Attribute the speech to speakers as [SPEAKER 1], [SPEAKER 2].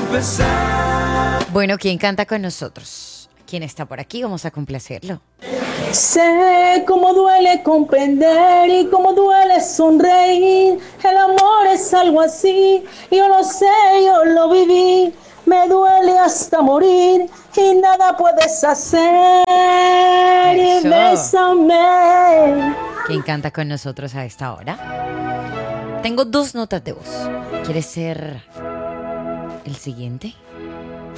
[SPEAKER 1] Bueno, ¿quién canta con nosotros? ¿Quién está por aquí? Vamos a complacerlo.
[SPEAKER 2] Sé cómo duele comprender y cómo duele sonreír. El amor es algo así, yo lo sé, yo lo viví. Me duele hasta morir y nada puedes hacer. Y
[SPEAKER 1] Eso.
[SPEAKER 2] bésame.
[SPEAKER 1] ¿Quién canta con nosotros a esta hora? Tengo 2 notas de voz. ¿Quieres ser el siguiente?